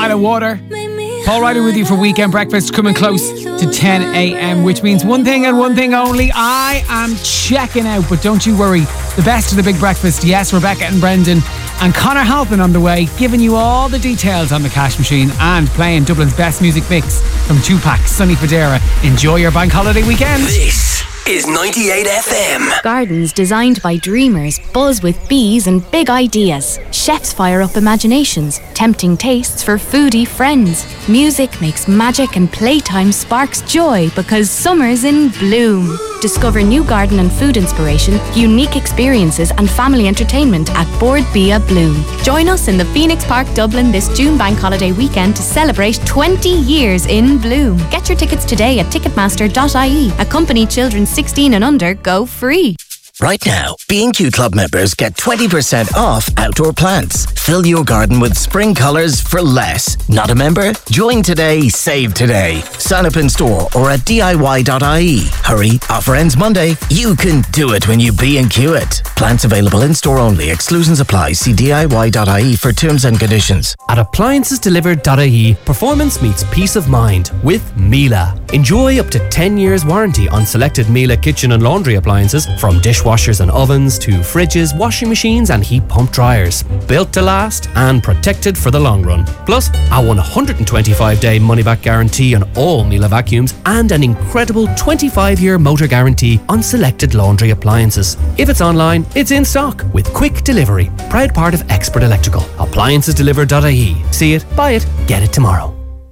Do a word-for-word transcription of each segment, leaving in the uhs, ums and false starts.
Mile of Water. Paul Ryder with you for Weekend Breakfast, coming close to ten a.m, which means one thing and one thing only. I am checking out, but don't you worry. The best of the Big Breakfast. Yes, Rebecca and Brendan and Conor Halpin on the way, giving you all the details on the Cash Machine and playing Dublin's best music mix from Tupac, Sonny Fodera. Enjoy your bank holiday weekend. This is ninety-eight F M. Gardens designed by dreamers buzz with bees and big ideas. Chefs fire up imaginations, tempting tastes for foodie friends. Music makes magic and playtime sparks joy because summer's in bloom. Discover new garden and food inspiration, unique experiences and family entertainment at Board Bia Bloom. Join us in the Phoenix Park, Dublin this June bank holiday weekend to celebrate twenty years in bloom. Get your tickets today at ticketmaster dot I E. Accompany children sixteen and under go free. Right now, B and Q Club members get twenty percent off outdoor plants. Fill your garden with spring colours for less. Not a member? Join today, save today. Sign up in store or at D I Y dot I E. Hurry, offer ends Monday. You can do it when you B and Q it. Plants available in store only. Exclusions apply. See D I Y dot I E for terms and conditions. At appliances delivered dot I E, performance meets peace of mind with Miele. Enjoy up to ten years warranty on selected Miele kitchen and laundry appliances, from dishwashers and ovens to fridges, washing machines and heat pump dryers. Built to last and protected for the long run. Plus, a one hundred twenty-five day money-back guarantee on all Miele vacuums and an incredible twenty-five year motor guarantee on selected laundry appliances. If it's online, it's in stock with quick delivery. Proud part of Expert Electrical. appliances delivered dot I E. See it, buy it, get it tomorrow.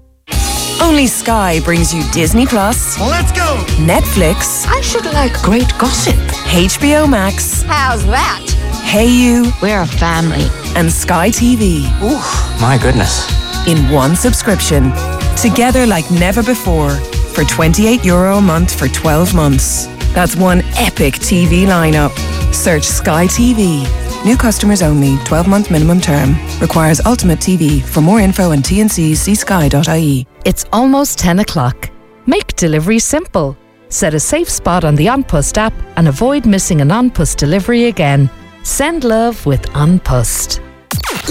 Only Sky brings you Disney Plus. Let's go! Netflix. I should like great gossip. H B O Max. How's that? Hey You. We're a family. And Sky T V. Ooh, my goodness. In one subscription. Together like never before. For twenty-eight euro a month for twelve months. That's one epic T V lineup. Search Sky T V. New customers only. twelve month minimum term. Requires Ultimate T V. For more info and T N Cs, see sky dot I E. It's almost ten o'clock. Make delivery simple. Set a safe spot on the An Post app and avoid missing an An Post delivery again. Send love with An Post.